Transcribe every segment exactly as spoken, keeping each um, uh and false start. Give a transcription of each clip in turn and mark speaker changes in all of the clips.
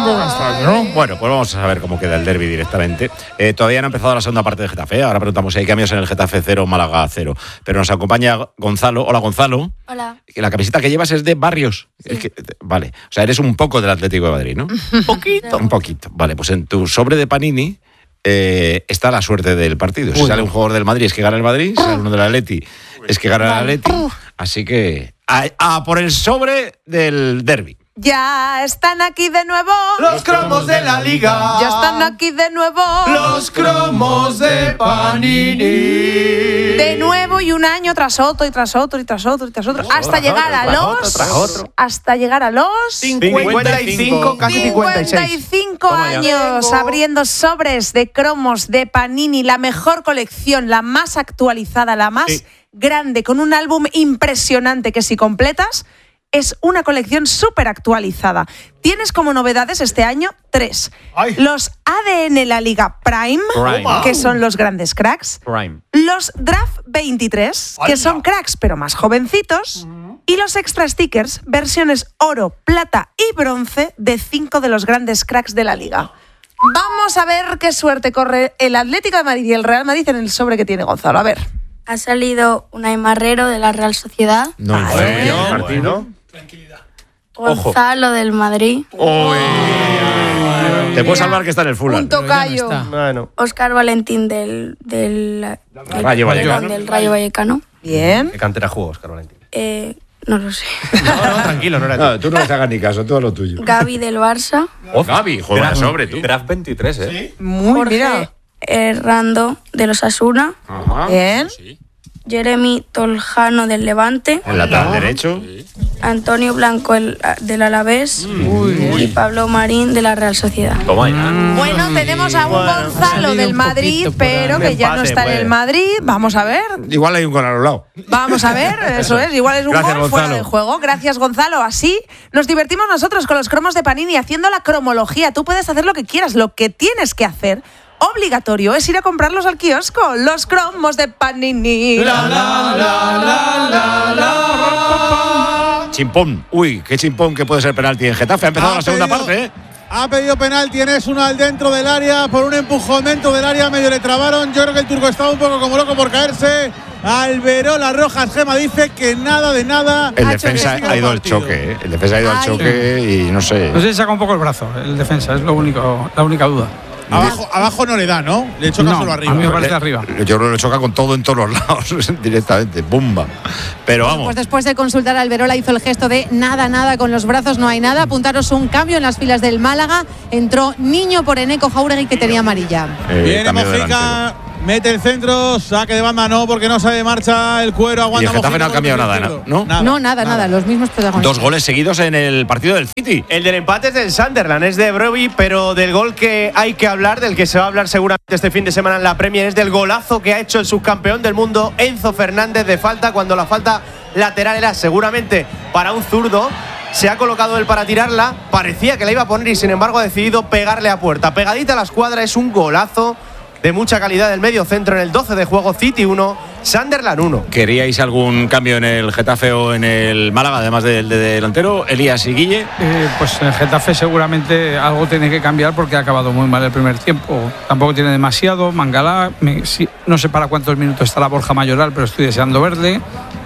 Speaker 1: ¿no? Bueno, pues vamos a ver cómo queda el derbi directamente. Eh, todavía no ha empezado la segunda parte del Getafe. Ahora preguntamos si hay cambios en el Getafe cero, Málaga cero. Pero nos acompaña Gonzalo. Hola, Gonzalo.
Speaker 2: Hola.
Speaker 1: La camiseta que llevas es de Barrios.
Speaker 2: Sí.
Speaker 1: Es que, vale. O sea, eres un poco del Atlético de Madrid, ¿no? Un poquito. Un poquito. Vale, pues en tu sobre de Panini eh, está la suerte del partido. Si Uy, sale un jugador del Madrid es que gana el Madrid. Si sale uno del Atleti es que gana el Atleti. Así que a, a por el sobre del derbi.
Speaker 3: Ya están aquí de nuevo
Speaker 4: los cromos de la Liga.
Speaker 3: Ya están aquí de nuevo
Speaker 4: los cromos de Panini.
Speaker 3: De nuevo y un año tras otro y tras otro y tras otro y tras otro hasta llegar a los hasta llegar a los
Speaker 4: cincuenta y cinco, casi cincuenta y seis.
Speaker 3: cincuenta y cinco años abriendo sobres de cromos de Panini, la mejor colección, la más actualizada, la más sí. grande, con un álbum impresionante que si completas es una colección súper actualizada. Tienes como novedades este año tres. Ay. Los A D N La Liga Prime, Prime. que son los grandes cracks.
Speaker 1: Prime.
Speaker 3: Los Draft veintitrés, Ay, que son no. cracks pero más jovencitos. Uh-huh. Y los extra stickers, versiones oro, plata y bronce de cinco de los grandes cracks de la Liga. Vamos a ver qué suerte corre el Atlético de Madrid y el Real Madrid en el sobre que tiene Gonzalo. A ver.
Speaker 2: Ha salido un Aymarrero de la Real Sociedad.
Speaker 1: No,
Speaker 2: ah,
Speaker 1: bueno, Martino.
Speaker 4: Tranquilidad.
Speaker 2: Gonzalo del Madrid.
Speaker 1: Uy. Te puedo salvar que está en el Fulham.
Speaker 3: Un tocayo.
Speaker 2: No bueno. Óscar Valentín del, del, del,
Speaker 1: Rayo Vallecano.
Speaker 2: del Rayo Vallecano.
Speaker 3: Bien.
Speaker 4: ¿Qué cantera jugó Óscar Valentín?
Speaker 2: Eh, no lo sé.
Speaker 4: No, no, tranquilo, no era
Speaker 1: no, tú no les hagas ni caso, todo lo tuyo.
Speaker 2: Gaby del Barça.
Speaker 1: Oh, Gaby, juega sobre tú.
Speaker 4: Draft veintitrés, ¿eh?
Speaker 3: ¿Sí? Muy
Speaker 2: Jorge
Speaker 3: mira.
Speaker 2: Herrando de los Asuna.
Speaker 1: Ajá.
Speaker 3: Bien.
Speaker 1: Sí.
Speaker 2: Jeremy Toljano del Levante.
Speaker 1: El lateral derecho.
Speaker 2: Antonio Blanco el, del Alavés.
Speaker 1: Mm.
Speaker 2: Y Pablo Marín de la Real Sociedad.
Speaker 1: Toma ya.
Speaker 3: Bueno, tenemos a un bueno, Gonzalo del Madrid, pero que ya no está en el Madrid. Vamos a ver.
Speaker 1: Igual hay un gol al lado.
Speaker 3: Vamos a ver, eso es. Igual es un
Speaker 1: Gracias,
Speaker 3: gol
Speaker 1: Gonzalo.
Speaker 3: fuera de juego. Gracias, Gonzalo. Así nos divertimos nosotros con los cromos de Panini haciendo la cromología. Tú puedes hacer lo que quieras. Lo que tienes que hacer obligatorio es ir a comprarlos al kiosco. Los cromos de Panini.
Speaker 4: La, la, la, la, la, la.
Speaker 1: Chimpón. Uy, qué chimpón que puede ser penalti en Getafe. Ha empezado ha la segunda
Speaker 5: pedido,
Speaker 1: parte, ¿eh?
Speaker 5: Ha pedido penalti en Esunal dentro del área. Por un empujón dentro del área medio le trabaron. Yo creo que el turco estaba un poco como loco por caerse. Alberola Rojas Gema dice que nada de nada.
Speaker 1: El defensa ha ido al choque, ¿eh? El defensa ha ido al choque y no sé.
Speaker 6: No sé si saca un poco el brazo, el defensa, es lo único, la única duda.
Speaker 5: Abajo, abajo no le da, ¿no? Le choca
Speaker 6: no,
Speaker 5: solo arriba.
Speaker 6: A mí me parece arriba.
Speaker 1: Yo creo que le choca con todo en todos los lados, directamente. ¡Bumba! Pero vamos.
Speaker 7: Pues después de consultar a Alberola hizo el gesto de nada, nada, con los brazos no hay nada. Apuntaros un cambio en las filas del Málaga. Entró Niño por Eneco Jauregui, que tenía amarilla.
Speaker 5: Eh, Viene Mojica, mete el centro, saque de banda no, porque no sale de marcha el cuero. Aguanta
Speaker 1: y el Getafe
Speaker 5: Mojica,
Speaker 1: no ha cambiado nada, ¿no?
Speaker 7: No, nada, no, nada, nada, nada. Los mismos protagonistas.
Speaker 1: Dos goles seguidos en el partido del City.
Speaker 4: El del empate es del Sunderland, es de Broby, pero del gol que hay que hablar, del que se va a hablar seguramente este fin de semana en la Premier, es del golazo que ha hecho el subcampeón del mundo, Enzo Fernández, de falta, cuando la falta lateral era seguramente para un zurdo. Se ha colocado él para tirarla, parecía que la iba a poner y sin embargo ha decidido pegarle a puerta. Pegadita a la escuadra, es un golazo de mucha calidad del medio centro en el doce de juego. City uno, Sunderland uno.
Speaker 1: ¿Queríais algún cambio en el Getafe o en el Málaga, además del de delantero, Elías y Guille?
Speaker 6: Eh, pues en el Getafe seguramente algo tiene que cambiar porque ha acabado muy mal el primer tiempo. Tampoco tiene demasiado. Mangalá, me, sí, no sé para cuántos minutos estará Borja Mayoral, pero estoy deseando verle.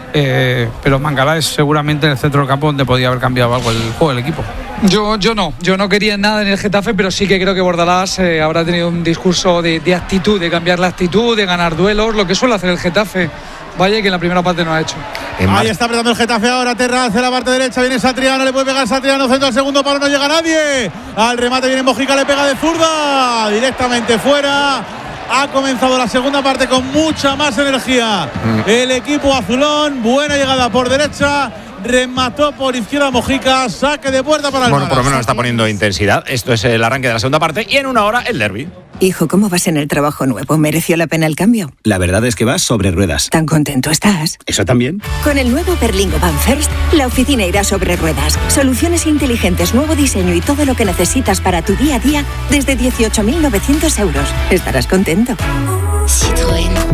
Speaker 6: Eh, pero Mangalá es seguramente en el centro del campo donde podía haber cambiado algo el juego del equipo.
Speaker 8: Yo, yo no, yo no quería nada en el Getafe, pero sí que creo que Bordalás eh, habrá tenido un discurso de, de actitud, de cambiar la actitud, de ganar duelos, lo que suele hacer el Getafe. Vaya que en la primera parte no ha hecho.
Speaker 5: Ahí está apretando el Getafe ahora, Terra hacia la parte derecha, viene Satriano, le puede pegar Satriano, centro al segundo palo, no llega nadie. Al remate viene Mojica, le pega de zurda, directamente fuera. Ha comenzado la segunda parte con mucha más energía. Mm. El equipo azulón, buena llegada por derecha, remató por izquierda Mojica, saque de puerta para el
Speaker 1: Bueno,
Speaker 5: Málaga.
Speaker 1: por lo menos está poniendo intensidad. Esto es el arranque de la segunda parte y en una hora el derbi.
Speaker 9: Hijo, ¿cómo vas en el trabajo nuevo? ¿Mereció la pena el cambio?
Speaker 10: La verdad es que vas sobre ruedas.
Speaker 9: ¿Tan contento estás?
Speaker 10: ¿Eso también?
Speaker 9: Con el nuevo Berlingo Van First, la oficina irá sobre ruedas. Soluciones inteligentes, nuevo diseño y todo lo que necesitas para tu día a día desde dieciocho mil novecientos euros. Estarás contento.
Speaker 11: Citroën.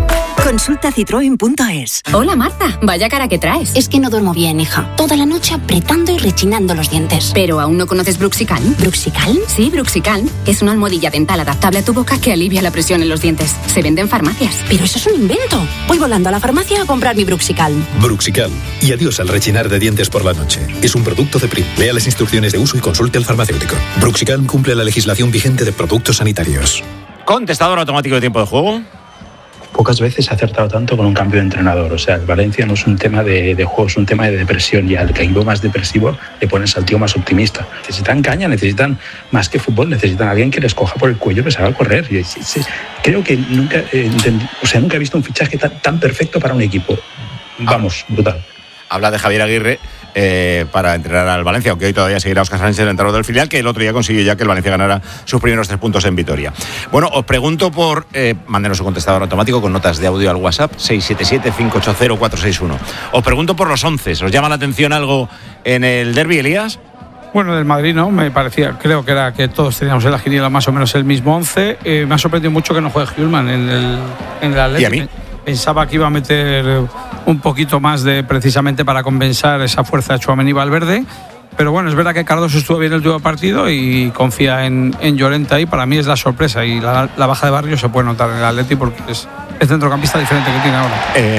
Speaker 9: Consulta citroen punto es.
Speaker 11: Hola Marta, vaya cara que traes.
Speaker 12: Es que no duermo bien, hija. Toda la noche apretando y rechinando los dientes.
Speaker 11: ¿Pero aún no conoces Bruxicalm?
Speaker 12: ¿Bruxicalm?
Speaker 11: Sí, Bruxicalm. Es una almohadilla dental adaptable a tu boca que alivia la presión en los dientes. Se vende en farmacias.
Speaker 12: Pero eso es un invento. Voy volando a la farmacia a comprar mi Bruxicalm.
Speaker 13: Bruxicalm. Y adiós al rechinar de dientes por la noche. Es un producto de P R I. Lea las instrucciones de uso y consulte al farmacéutico. Bruxicalm cumple la legislación vigente de productos sanitarios.
Speaker 1: Contestador automático de tiempo de juego.
Speaker 14: Pocas veces ha acertado tanto con un cambio de entrenador. O sea, el Valencia no es un tema de, de juego, es un tema de depresión. Y al que iba más depresivo le pones al tío más optimista. Necesitan caña, necesitan más que fútbol, necesitan a alguien que les coja por el cuello, que se haga correr. Y, sí, sí, creo que nunca, eh, entendí, o sea, nunca he visto un fichaje tan, tan perfecto para un equipo. Vamos, brutal.
Speaker 1: Habla de Javier Aguirre eh, para entrenar al Valencia, aunque hoy todavía seguirá Óscar Sánchez, el entrenador del filial, que el otro día consiguió ya que el Valencia ganara sus primeros tres puntos en Vitoria. Bueno, os pregunto por... Eh, mándenos un contestador automático con notas de audio al WhatsApp seis siete siete, cinco ocho cero, cuatro seis uno. Os pregunto por los once. ¿Os llama la atención algo en el derbi, Elías?
Speaker 6: Bueno, del Madrid no, me parecía, creo que era que todos teníamos en la quiniela más o menos el mismo once. Eh, me ha sorprendido mucho que no juegue Hjulman en el, en el Atlético.
Speaker 1: ¿Y a mí?
Speaker 6: Pensaba que iba a meter un poquito más de precisamente para compensar esa fuerza de Tchouaméni y Valverde. Pero bueno, es verdad que Cardoso estuvo bien el último partido y confía en, en Llorente ahí. Para mí es la sorpresa y la, la baja de Barrio se puede notar en el Atleti porque es el centrocampista diferente que tiene ahora.
Speaker 1: Eh,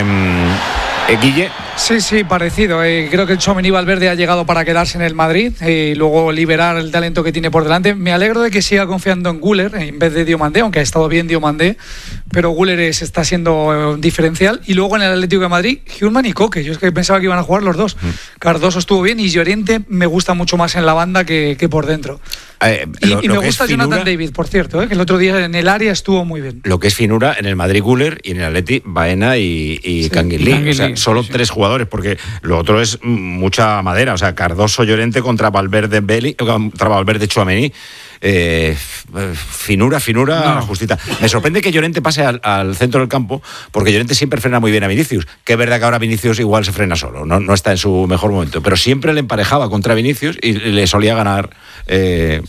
Speaker 1: eh, Guille.
Speaker 8: Sí, sí, parecido. Eh, creo que el Tchouaméni Valverde ha llegado para quedarse en el Madrid eh, y luego liberar el talento que tiene por delante. Me alegro de que siga confiando en Güler en vez de Diomandé, aunque ha estado bien Diomandé, pero Güler es, está siendo eh, diferencial. Y luego en el Atlético de Madrid, Hjulman y Koke. Yo es que pensaba que iban a jugar los dos. Mm. Cardoso estuvo bien y Llorente me gusta mucho más en la banda que, que por dentro.
Speaker 1: Eh,
Speaker 8: y
Speaker 1: lo,
Speaker 8: y
Speaker 1: lo
Speaker 8: me gusta
Speaker 1: finura,
Speaker 8: Jonathan David, por cierto, eh, que el otro día en el área estuvo muy bien.
Speaker 1: Lo que es finura en el Madrid, Güler, y en el Atleti, Baena y, y
Speaker 8: sí,
Speaker 1: Canguilí. O sea, solo sí. tres jugadores, porque lo otro es mucha madera. O sea, Cardoso, Llorente contra Valverde, Belli, contra Valverde, Tchouaméni. Eh, finura, finura, no. justita. Me sorprende que Llorente pase al, al centro del campo, porque Llorente siempre frena muy bien a Vinicius. Que es verdad que ahora Vinicius igual se frena solo, no, no está en su mejor momento, pero siempre le emparejaba contra Vinicius y le solía ganar eh,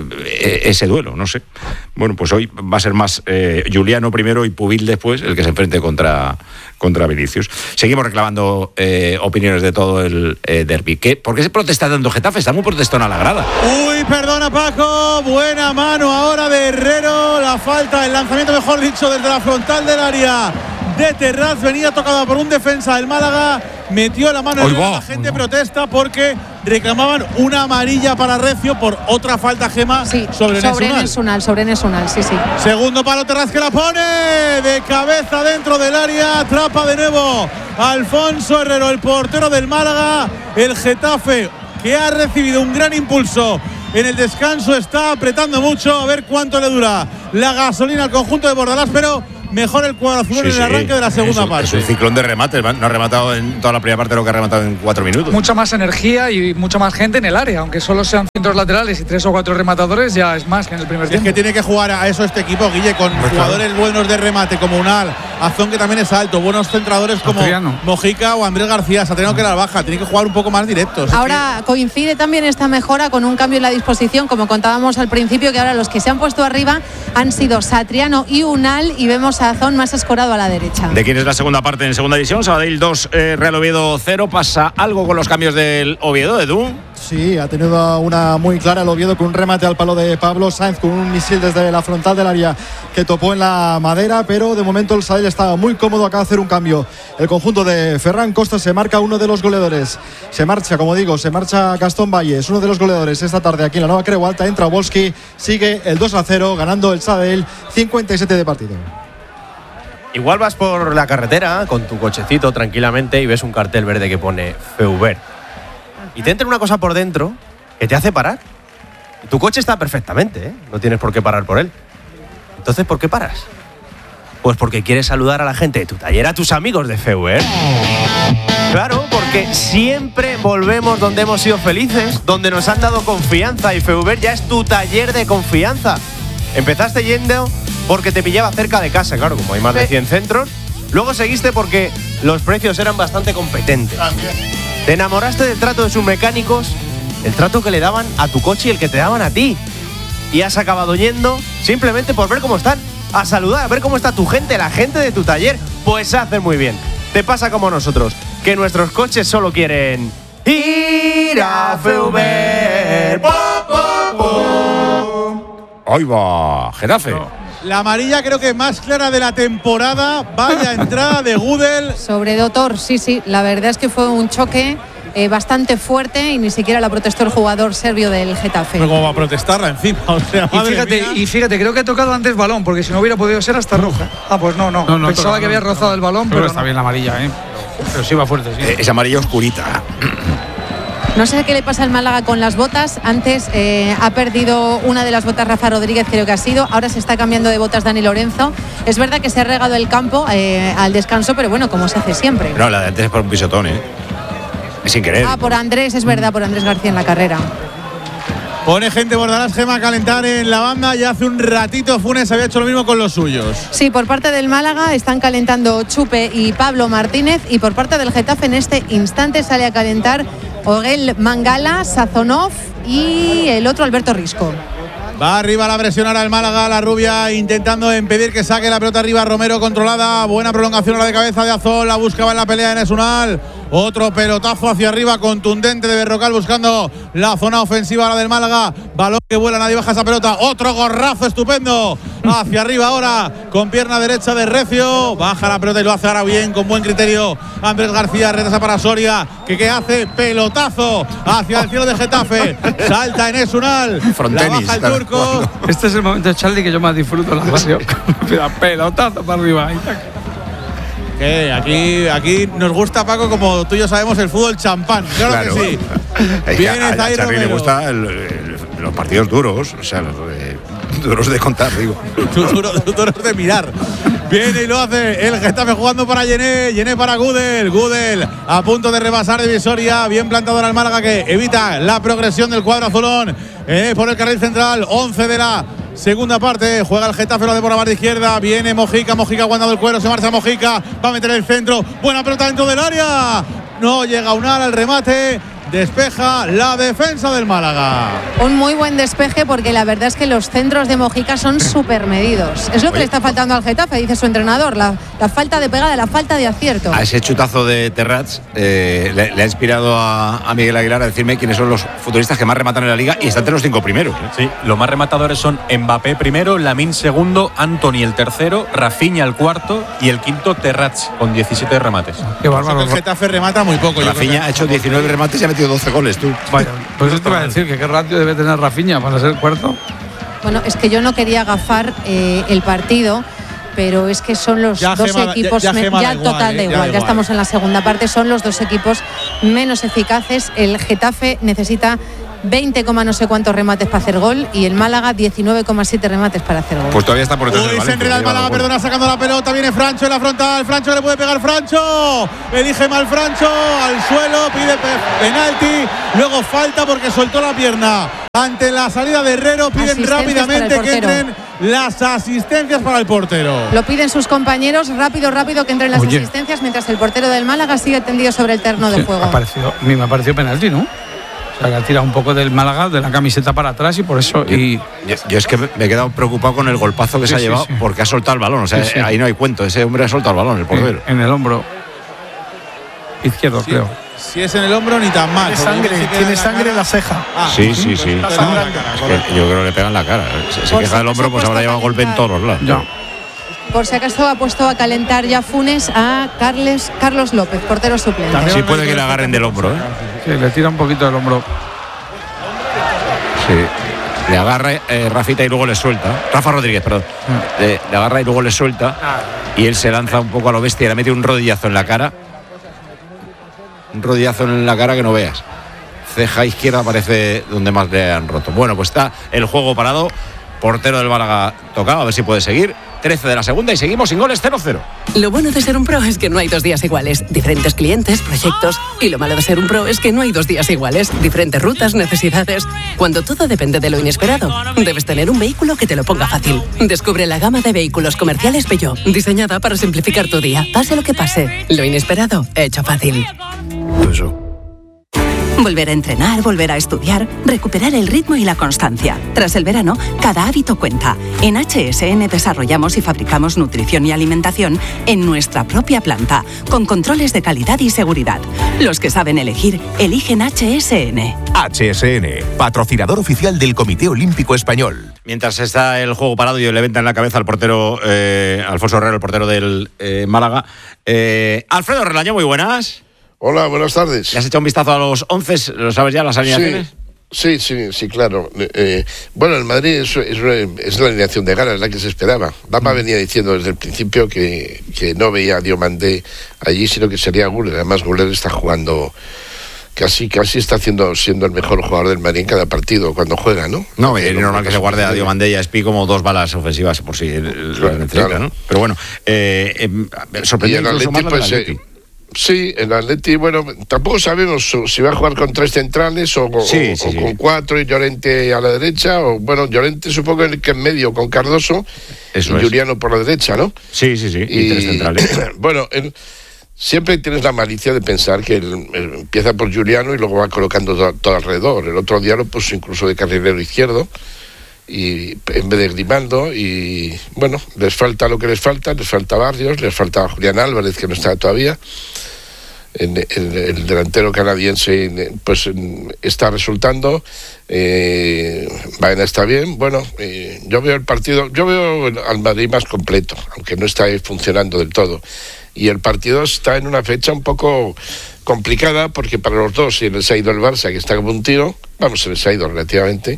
Speaker 1: eh, ese duelo, no sé. Bueno, pues hoy va a ser más eh, Juliano primero y Pubil después el que se enfrente contra, contra Vinicius. Seguimos reclamando eh, opiniones de todo el eh, derbi. ¿Qué? ¿Por qué se protesta tanto Getafe? Está muy protestón a la grada.
Speaker 5: Uy, perdona Paco. Buena mano ahora de Herrero. La falta, el lanzamiento, mejor dicho, desde la frontal del área de Terraz. Venía tocada por un defensa del Málaga. Metió la mano en la gente protesta porque reclamaban una amarilla para Recio por otra falta, Gema,
Speaker 7: sí,
Speaker 5: sobre,
Speaker 7: sobre
Speaker 5: Nesunal.
Speaker 7: Nesunal. Sobre Nesunal, sí, sí.
Speaker 5: Segundo palo, Terraz que la pone de cabeza dentro del área. Atrapa de nuevo Alfonso Herrero, el portero del Málaga. El Getafe, que ha recibido un gran impulso en el descanso, está apretando mucho. A ver cuánto le dura la gasolina al conjunto de Bordalás, pero mejor el cuadro azul sí, en el sí. arranque de la segunda
Speaker 1: es un,
Speaker 5: parte.
Speaker 1: Es un ciclón de remates, no ha rematado en toda la primera parte lo que ha rematado en cuatro minutos.
Speaker 8: Mucha más energía y mucha más gente en el área, aunque solo sean centros laterales y tres o cuatro rematadores, ya es más que en el primer
Speaker 5: sí,
Speaker 8: tiempo.
Speaker 5: Es que tiene que jugar a eso este equipo, Guille, con pues jugadores claro. buenos de remate como Unal, Azón, que también es alto, buenos centradores como Adriano. Mojica o Andrés García, Satriano, que era baja, tiene que jugar un poco más directos.
Speaker 7: Ahora es que... coincide también esta mejora con un cambio en la disposición, como contábamos al principio, que ahora los que se han puesto arriba han sido Satriano y Unal, y vemos a Azón más escorado a la derecha.
Speaker 1: ¿De quién es la segunda parte en segunda división? Sabadell dos, eh, Real Oviedo cero. ¿Pasa algo con los cambios del Oviedo, Edu?
Speaker 15: Sí, ha tenido una muy clara el Oviedo con un remate al palo de Pablo Sainz, con un misil desde la frontal del área que topó en la madera, pero de momento el Sabadell está muy cómodo. Acaba de hacer un cambio el conjunto de Ferran Costa, se marca uno de los goleadores, se marcha, como digo, se marcha Gastón Valles, uno de los goleadores esta tarde aquí en la Nueva Creu Alta. Entra Volsky, sigue el dos a cero, ganando el Sabadell, cincuenta y siete de partido.
Speaker 4: Igual vas por la carretera con tu cochecito tranquilamente y ves un cartel verde que pone Feuber y te entra una cosa por dentro que te hace parar. Y tu coche está perfectamente, ¿eh? No tienes por qué parar por él. Entonces, ¿por qué paras? Pues porque quieres saludar a la gente de tu taller, a tus amigos de Feuber. Claro, porque siempre volvemos donde hemos sido felices, donde nos han dado confianza, y Feuber ya es tu taller de confianza. Empezaste yendo porque te pillaba cerca de casa, claro, como hay más de cien centros. Luego seguiste porque los precios eran bastante competentes. También. Te enamoraste del trato de sus mecánicos, el trato que le daban a tu coche y el que te daban a ti. Y has acabado yendo simplemente por ver cómo están, a saludar, a ver cómo está tu gente, la gente de tu taller. pues hacen muy bien. Te pasa como nosotros, que nuestros coches solo quieren ir a Feuber.
Speaker 1: Ahí va, Getafe.
Speaker 5: La amarilla creo que más clara de la temporada. Vaya entrada de Gudel.
Speaker 7: Sobre Dotor, sí, sí. La verdad es que fue un choque eh, bastante fuerte y ni siquiera la protestó el jugador serbio del Getafe.
Speaker 5: Pero ¿cómo va a protestarla encima? O sea,
Speaker 8: y, fíjate, y fíjate, creo que ha tocado antes balón, porque si no hubiera podido ser hasta roja. Ah, pues no, no.
Speaker 6: no, no
Speaker 8: Pensaba
Speaker 6: toca,
Speaker 8: que había
Speaker 6: no,
Speaker 8: rozado
Speaker 6: no,
Speaker 8: el balón,
Speaker 6: pero,
Speaker 8: pero
Speaker 6: está
Speaker 8: no.
Speaker 6: bien la amarilla, ¿eh? Pero sí va fuerte, sí.
Speaker 1: Eh, es amarilla oscurita.
Speaker 7: No sé qué le pasa al Málaga con las botas. Antes eh, ha perdido una de las botas Rafa Rodríguez, creo que ha sido. Ahora se está cambiando de botas Dani Lorenzo. Es verdad que se ha regado el campo eh, al descanso, pero bueno, como se hace siempre.
Speaker 1: No, la de antes es por un pisotón, ¿eh? Es sin querer.
Speaker 7: Ah, por Andrés, es verdad, por Andrés García en la carrera.
Speaker 5: Pone gente Bordalás Gema a calentar en la banda. Ya hace un ratito Funes había hecho lo mismo con los suyos.
Speaker 7: Sí, por parte del Málaga están calentando Chupe y Pablo Martínez. Y por parte del Getafe en este instante sale a calentar Ogel Mangala, Sazonov y el otro Alberto Risco.
Speaker 5: Va arriba la presión ahora el Málaga, la rubia intentando impedir que saque la pelota arriba. Romero controlada, buena prolongación ahora de cabeza de Azol, la buscaba en la pelea en Esunal. Otro pelotazo hacia arriba contundente de Berrocal buscando la zona ofensiva ahora del Málaga. Balón que vuela, nadie baja esa pelota. Otro gorrazo estupendo hacia arriba ahora con pierna derecha de Recio. Baja la pelota y lo hace ahora bien, con buen criterio. Andrés García retrasa para Soria, que ¿qué hace? Pelotazo hacia el cielo de Getafe. Salta en Esunal. La baja el turco.
Speaker 6: Este es el momento, Charlie, que yo más disfruto la radio. Pelotazo para arriba.
Speaker 5: Que aquí, aquí nos gusta, Paco, como tú y yo sabemos, el fútbol champán. Claro, claro. que sí.
Speaker 1: Es que a, a Charlie le gustan el, el, los partidos duros, o sea, los de, duros de contar, digo.
Speaker 5: duros, duros de mirar. Viene y lo hace el Getafe jugando para Yené, Yené para Gudel, Gudel a punto de rebasar divisoria, bien plantado al Málaga que evita la progresión del cuadro azulón eh, por el carril central, once de la segunda parte, juega el Getafe, lo de por la banda izquierda, viene Mojica, Mojica aguantando el cuero, se marcha Mojica, va a meter el centro, buena pelota dentro del área, no llega Unal al remate. Despeja la defensa del Málaga.
Speaker 7: Un muy buen despeje porque la verdad es que los centros de Mojica son súper medidos. Es lo que Oye. le está faltando al Getafe, dice su entrenador. La, la falta de pegada, la falta de acierto.
Speaker 1: A ese chutazo de Terrats eh, le, le ha inspirado a, a Miguel Aguilar a decirme quiénes son los futbolistas que más rematan en la liga y está entre los cinco primeros. ¿eh?
Speaker 16: Sí, los más rematadores son Mbappé primero, Lamine segundo, Antony el tercero, Rafinha el cuarto y el quinto Terrats con diecisiete remates.
Speaker 5: Qué bárbaro. El Getafe remata muy poco.
Speaker 1: Rafinha ha hecho diecinueve remates y ha metido doce goles, tú.
Speaker 6: Vaya, pues esto te iba a decir que qué ratio debe tener Rafinha para ser cuarto.
Speaker 7: Bueno, es que yo no quería agafar eh, el partido, pero es que son los
Speaker 5: ya
Speaker 7: dos
Speaker 5: Gema,
Speaker 7: equipos
Speaker 5: ya, ya,
Speaker 7: me, ya igual, total de igual, ya, ya, ya estamos en la segunda parte, son los dos equipos menos eficaces. El Getafe necesita veinte, no sé cuántos remates para hacer gol y el Málaga diecinueve coma siete remates para hacer gol.
Speaker 1: Pues todavía está por detrás del
Speaker 5: Uy, se enreda el Málaga, perdona, sacando la pelota, viene Francho en la frontal, Francho que le puede pegar Francho, elige mal Francho, al suelo, pide penalti, luego falta porque soltó la pierna ante la salida de Herrero, piden rápidamente que entren las asistencias para el portero.
Speaker 7: Lo piden sus compañeros, rápido, rápido que entren las Oye. asistencias, mientras el portero del Málaga sigue tendido sobre el terreno sí, de juego.
Speaker 6: Ha parecido, a mí me ha parecido penalti, ¿no? O sea, que ha tirado un poco del Málaga, de la camiseta para atrás y por eso. Y...
Speaker 1: Yo, yo es que me he quedado preocupado con el golpazo que sí, se ha sí, llevado sí. porque ha soltado el balón. O sea, sí, sí. ahí no hay cuento. Ese hombre ha soltado el balón, el portero.
Speaker 6: En, en el hombro izquierdo, sí. creo.
Speaker 5: Si es en el hombro, ni tan mal.
Speaker 8: Tiene sangre, tiene sangre en la ceja.
Speaker 1: Ah, sí, sí, sí. Está cara, es que yo creo que le pegan la cara. Se, se queja del hombro, pues habrá llevado golpe en todos los lados.
Speaker 6: Ya.
Speaker 7: Por si acaso ha puesto a calentar ya Funes a Carles, Carlos López, portero suplente.
Speaker 1: También sí puede que le agarren del hombro, ¿eh?
Speaker 6: Sí, le tira un poquito del hombro.
Speaker 1: Sí. Le agarra eh, Rafita y luego le suelta. Rafa Rodríguez, perdón. Mm. Le, le agarra y luego le suelta. Y él se lanza un poco a lo bestia y le mete un rodillazo en la cara. Un rodillazo en la cara que no veas. Ceja izquierda parece donde más le han roto. Bueno, pues está el juego parado. Portero del Málaga tocado, a ver si puede seguir. trece de la segunda y seguimos sin goles, cero cero.
Speaker 17: Lo bueno de ser un pro es que no hay dos días iguales. Diferentes clientes, proyectos. Y lo malo de ser un pro es que no hay dos días iguales. Diferentes rutas, necesidades. Cuando todo depende de lo inesperado, debes tener un vehículo que te lo ponga fácil. Descubre la gama de vehículos comerciales Peugeot, diseñada para simplificar tu día. Pase lo que pase, lo inesperado, hecho fácil.
Speaker 13: Peugeot.
Speaker 17: Volver a entrenar, volver a estudiar, recuperar el ritmo y la constancia. Tras el verano, cada hábito cuenta. En H S N desarrollamos y fabricamos nutrición y alimentación en nuestra propia planta, con controles de calidad y seguridad. Los que saben elegir, eligen H S N.
Speaker 18: H S N, patrocinador oficial del Comité Olímpico Español.
Speaker 1: Mientras está el juego parado y le venta en la cabeza al portero eh, Alfonso Herrero, el portero del eh, Málaga. Eh, Alfredo Relaño, muy buenas.
Speaker 19: Hola, buenas tardes.
Speaker 1: ¿Le has echado un vistazo a los once? ¿Lo sabes ya, las alineaciones?
Speaker 19: Sí, sí, sí, sí claro. Eh, bueno, el Madrid es, es, es la alineación de ganas, la que se esperaba. Dama mm. venía diciendo desde el principio que, que no veía a Diomandé allí, sino que sería Güler. Además, Güler está jugando... Casi, casi está haciendo, siendo el mejor jugador del Madrid en cada partido cuando juega, ¿no?
Speaker 1: No, es normal que se guarde a Diomandé y a Espi como dos balas ofensivas por si lo necesita, claro. ¿no? Pero bueno, eh, eh, sorprendió incluso más la del Atleti.
Speaker 19: Sí, el Atleti, bueno, tampoco sabemos si va a jugar con tres centrales o,
Speaker 1: sí,
Speaker 19: o,
Speaker 1: sí,
Speaker 19: o
Speaker 1: sí.
Speaker 19: con cuatro y Llorente a la derecha, o bueno, Llorente supongo que en medio con Cardoso
Speaker 1: Eso
Speaker 19: y
Speaker 1: es.
Speaker 19: Juliano por la derecha, ¿no?
Speaker 1: Sí, sí, sí, y,
Speaker 19: y
Speaker 1: tres centrales.
Speaker 19: Bueno, el, siempre tienes la malicia de pensar que el, el, empieza por Juliano y luego va colocando todo, todo alrededor. El otro día lo puso incluso de carrilero izquierdo, y en vez de Grimaldo, y bueno, les falta lo que les falta, les falta Barrios, les falta Julián Álvarez, que no está todavía. En, en, el delantero canadiense pues está resultando, eh, Baena está bien. Bueno, eh, yo veo el partido, yo veo al Madrid más completo, aunque no está funcionando del todo, y el partido está en una fecha un poco complicada porque para los dos se les ha ido el Barça, que está como un tiro, vamos, se les ha ido relativamente.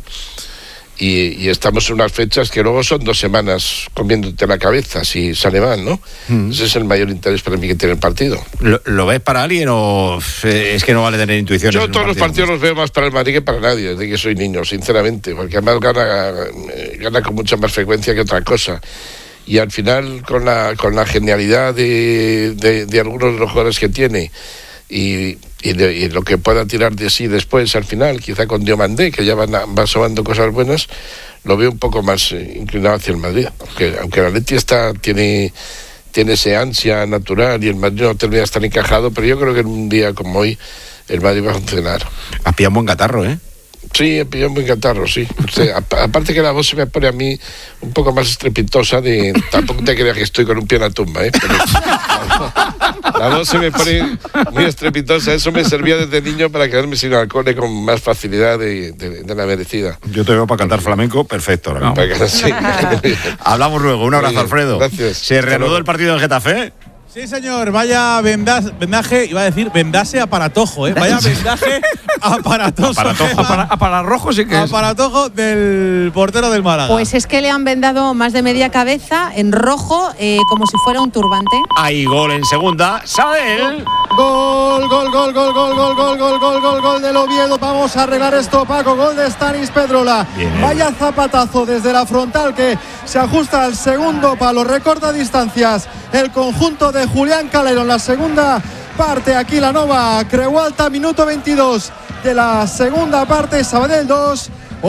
Speaker 19: Y, y estamos en unas fechas que luego son dos semanas comiéndote la cabeza si sale mal, ¿no? Mm. Ese es el mayor interés para mí que tiene el partido.
Speaker 1: ¿Lo, lo ves para alguien o es que no vale tener intuiciones?
Speaker 19: Yo todos los partidos los veo más para el Madrid que para nadie, desde que soy niño, sinceramente, porque además gana, gana con mucha más frecuencia que otra cosa. Y al final, con la, con la genialidad de, de, de algunos de los jugadores que tiene, y, y, de, y lo que pueda tirar de sí después al final, quizá con Diomandé, que ya van, va asomando cosas buenas, lo veo un poco más eh, inclinado hacia el Madrid, aunque, aunque el Atleti está, tiene, tiene ese ansia natural y el Madrid no termina de estar encajado, pero yo creo que en un día como hoy el Madrid va a funcionar.
Speaker 1: Has pillado un buen catarro, ¿eh?
Speaker 19: Sí, he pillado un buen catarro, sí. O sea, aparte que la voz se me pone a mí un poco más estrepitosa, de tampoco te creas que estoy con un pie en la tumba, ¿eh? Pero, la voz se me pone muy estrepitosa. Eso me servía desde niño para quedarme sin alcohol y con más facilidad de, de, de la merecida.
Speaker 1: Yo te veo para cantar flamenco, perfecto. No.
Speaker 19: Para que, sí.
Speaker 1: Hablamos luego. Un abrazo, bien, Alfredo.
Speaker 19: Gracias.
Speaker 1: ¿Se reanudó el partido en Getafe?
Speaker 5: Sí, señor, vaya vendaje, vendaje, iba a decir vendase aparatojo, ¿eh? Vaya vendaje aparatoso.
Speaker 6: Aparatojo, Apara, apararrojo sí que es.
Speaker 5: Aparatojo del portero del Málaga.
Speaker 7: Pues es que le han vendado más de media cabeza en rojo, eh, como si fuera un turbante.
Speaker 1: Hay gol en segunda, Sabel.
Speaker 15: Gol, gol, gol, gol, gol, gol, gol, gol, gol, gol, gol del Oviedo. Vamos a arreglar esto, Paco. Gol de Stanis Pedrola. Bien. Vaya zapatazo desde la frontal que se ajusta al segundo palo. Recorta distancias el conjunto de Julián Calero en la segunda parte. Aquí la Nova Creu Alta, minuto veintidós de la segunda parte. Sabadell dos,